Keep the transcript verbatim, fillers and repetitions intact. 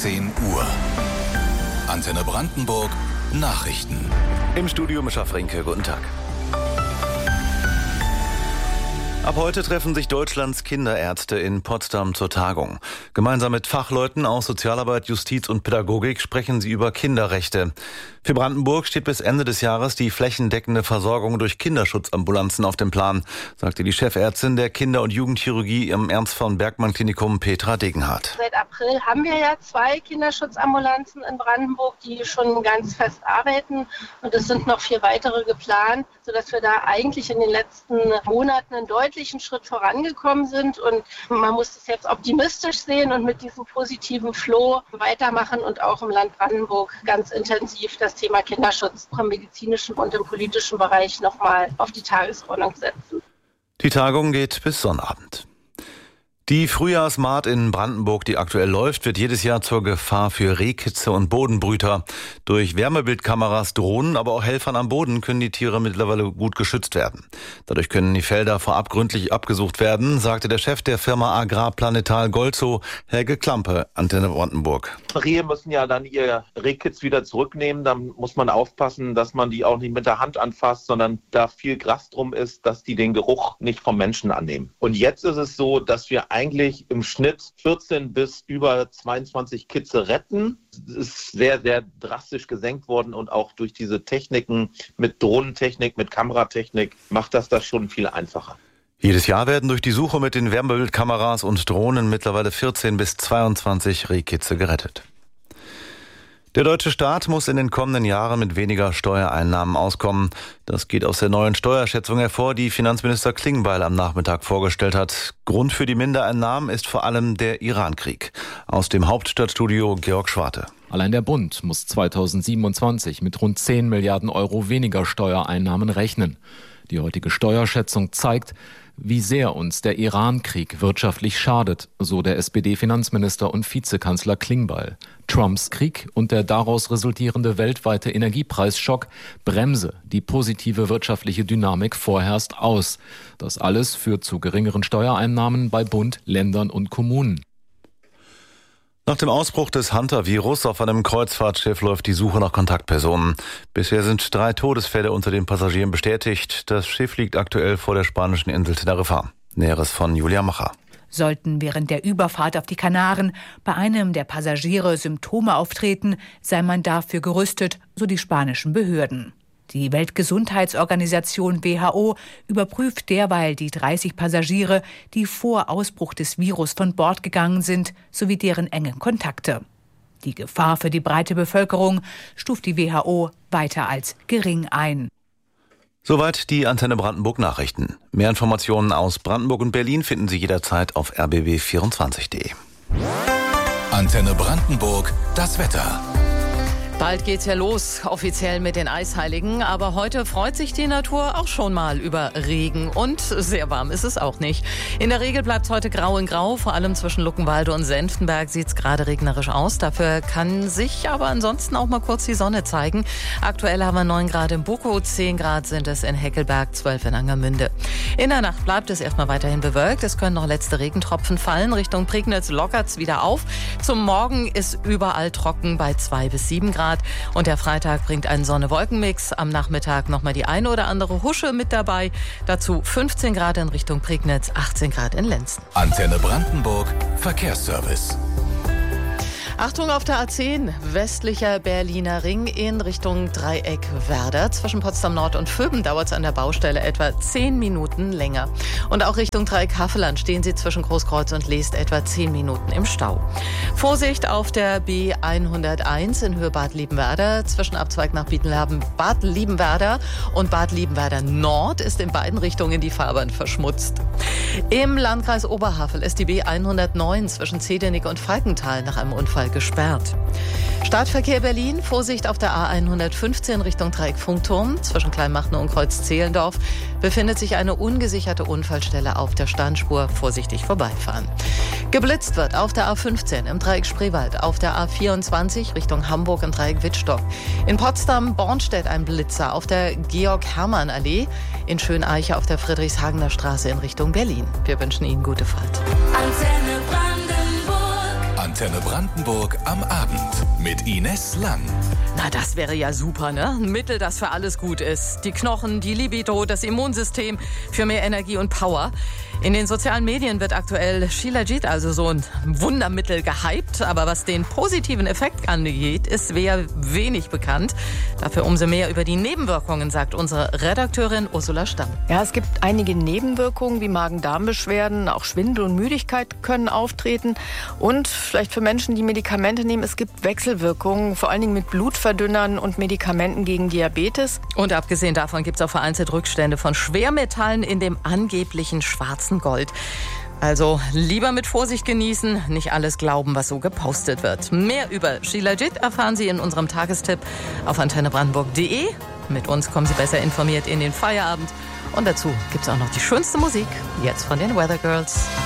zehn Uhr. Antenne Brandenburg Nachrichten. Im Studio Mischa Frenke, guten Tag. Ab heute treffen sich Deutschlands Kinderärzte in Potsdam zur Tagung. Gemeinsam mit Fachleuten aus Sozialarbeit, Justiz und Pädagogik sprechen sie über Kinderrechte. Für Brandenburg steht bis Ende des Jahres die flächendeckende Versorgung durch Kinderschutzambulanzen auf dem Plan, sagte die Chefärztin der Kinder- und Jugendchirurgie im Ernst von Bergmann Klinikum Petra Degenhardt. Seit April haben wir ja zwei Kinderschutzambulanzen in Brandenburg, die schon ganz fest arbeiten, und es sind noch vier weitere geplant, sodass wir da eigentlich in den letzten Monaten einen deutlichen Schritt vorangekommen sind, und man muss es jetzt optimistisch sehen und mit diesem positiven Flow weitermachen und auch im Land Brandenburg ganz intensiv das Thema Kinderschutz im medizinischen und im politischen Bereich nochmal auf die Tagesordnung setzen. Die Tagung geht bis Sonnabend. Die Frühjahrsmahd in Brandenburg, die aktuell läuft, wird jedes Jahr zur Gefahr für Rehkitze und Bodenbrüter. Durch Wärmebildkameras, Drohnen, aber auch Helfern am Boden können die Tiere mittlerweile gut geschützt werden. Dadurch können die Felder vorab gründlich abgesucht werden, sagte der Chef der Firma Agrarplanetal Golzo, Helge Klampe, Antenne Brandenburg. Rehe müssen ja dann ihr Rehkitz wieder zurücknehmen. Da muss man aufpassen, dass man die auch nicht mit der Hand anfasst, sondern da viel Gras drum ist, dass die den Geruch nicht vom Menschen annehmen. Und jetzt ist es so, dass wir eigentlich im Schnitt vierzehn bis über zweiundzwanzig Kitze retten. Es ist sehr, sehr drastisch gesenkt worden, und auch durch diese Techniken mit Drohnentechnik, mit Kameratechnik macht das das schon viel einfacher. Jedes Jahr werden durch die Suche mit den Wärmebildkameras und Drohnen mittlerweile vierzehn bis zweiundzwanzig Rehkitze gerettet. Der deutsche Staat muss in den kommenden Jahren mit weniger Steuereinnahmen auskommen. Das geht aus der neuen Steuerschätzung hervor, die Finanzminister Klingbeil am Nachmittag vorgestellt hat. Grund für die Mindereinnahmen ist vor allem der Irankrieg. Aus dem Hauptstadtstudio Georg Schwarte. Allein der Bund muss zweitausendsiebenundzwanzig mit rund zehn Milliarden Euro weniger Steuereinnahmen rechnen. Die heutige Steuerschätzung zeigt, wie sehr uns der Irankrieg wirtschaftlich schadet, so der S P D-Finanzminister und Vizekanzler Klingbeil. Trumps Krieg und der daraus resultierende weltweite Energiepreisschock bremse die positive wirtschaftliche Dynamik vorerst aus. Das alles führt zu geringeren Steuereinnahmen bei Bund, Ländern und Kommunen. Nach dem Ausbruch des Hunter-Virus auf einem Kreuzfahrtschiff läuft die Suche nach Kontaktpersonen. Bisher sind drei Todesfälle unter den Passagieren bestätigt. Das Schiff liegt aktuell vor der spanischen Insel Teneriffa. Näheres von Julia Macher. Sollten während der Überfahrt auf die Kanaren bei einem der Passagiere Symptome auftreten, sei man dafür gerüstet, so die spanischen Behörden. Die Weltgesundheitsorganisation W H O überprüft derweil die dreißig Passagiere, die vor Ausbruch des Virus von Bord gegangen sind, sowie deren engen Kontakte. Die Gefahr für die breite Bevölkerung stuft die W H O weiter als gering ein. Soweit die Antenne Brandenburg Nachrichten. Mehr Informationen aus Brandenburg und Berlin finden Sie jederzeit auf r b b vierundzwanzig punkt d e. Antenne Brandenburg, das Wetter. Bald geht's ja los, offiziell mit den Eisheiligen, aber heute freut sich die Natur auch schon mal über Regen, und sehr warm ist es auch nicht. In der Regel bleibt es heute grau in grau, vor allem zwischen Luckenwalde und Senftenberg sieht es gerade regnerisch aus. Dafür kann sich aber ansonsten auch mal kurz die Sonne zeigen. Aktuell haben wir neun Grad in Bukow, zehn Grad sind es in Heckelberg, zwölf in Angermünde. In der Nacht bleibt es erstmal weiterhin bewölkt, es können noch letzte Regentropfen fallen. Richtung Prignitz lockert es wieder auf. Zum Morgen ist überall trocken bei zwei bis sieben Grad. Und der Freitag bringt einen Sonne-Wolken-Mix. Am Nachmittag nochmal die eine oder andere Husche mit dabei. Dazu fünfzehn Grad in Richtung Prignitz, achtzehn Grad in Lenzen. Antenne Brandenburg Verkehrsservice. Achtung auf der A zehn, westlicher Berliner Ring in Richtung Dreieck Werder. Zwischen Potsdam Nord und Vöben dauert es an der Baustelle etwa zehn Minuten länger. Und auch Richtung Dreieck Havelland stehen Sie zwischen Großkreuz und Leest etwa zehn Minuten im Stau. Vorsicht auf der B hunderteins in Höhe Bad Liebenwerder. Zwischen Abzweig nach Bad Liebenwerder und Bad Liebenwerder Nord ist in beiden Richtungen die Fahrbahn verschmutzt. Im Landkreis Oberhavel ist die B hundertneun zwischen Zedenick und Falkenthal nach einem Unfall gesperrt. Stadtverkehr Berlin, Vorsicht auf der A hundertfünfzehn Richtung Dreieck Funkturm. Zwischen Kleinmachnow und Kreuz-Zehlendorf befindet sich eine ungesicherte Unfallstelle auf der Standspur. Vorsichtig vorbeifahren. Geblitzt wird auf der A fünfzehn im Dreieck Spreewald, auf der A vierundzwanzig Richtung Hamburg im Dreieck Wittstock. In Potsdam-Bornstedt ein Blitzer auf der Georg-Hermann-Allee. In Schöneiche auf der Friedrichshagener Straße in Richtung Berlin. Wir wünschen Ihnen gute Fahrt. Antenne Antenne Brandenburg am Abend mit Ines Lang. Na, das wäre ja super, ne? Ein Mittel, das für alles gut ist. Die Knochen, die Libido, das Immunsystem für mehr Energie und Power. In den sozialen Medien wird aktuell Shilajit, also so ein Wundermittel, gehypt. Aber was den positiven Effekt angeht, ist eher wenig bekannt. Dafür umso mehr über die Nebenwirkungen, sagt unsere Redakteurin Ursula Stamm. Ja, es gibt einige Nebenwirkungen wie Magen-Darm-Beschwerden, auch Schwindel und Müdigkeit können auftreten. Und vielleicht für Menschen, die Medikamente nehmen, es gibt Wechselwirkungen, vor allen Dingen mit Blutverdünnern und Medikamenten gegen Diabetes. Und abgesehen davon gibt es auch vereinzelt Rückstände von Schwermetallen in dem angeblichen schwarzen Gold. Also lieber mit Vorsicht genießen, nicht alles glauben, was so gepostet wird. Mehr über Shilajit erfahren Sie in unserem Tagestipp auf antenne brandenburg punkt de. Mit uns kommen Sie besser informiert in den Feierabend. Und dazu gibt es auch noch die schönste Musik, jetzt von den Weather Girls.